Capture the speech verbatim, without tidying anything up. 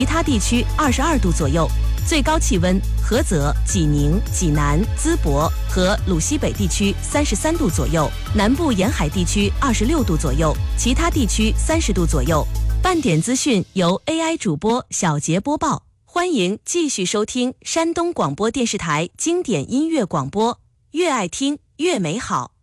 其他地区二十二度左右。最高气温，菏泽、济宁、济南、淄博和鲁西北地区三十三度左右，南部沿海地区二十六度左右，其他地区三十度左右。半点资讯由 A I 主播小杰播报，欢迎继续收听山东广播电视台经典音乐广播，越爱听越美好。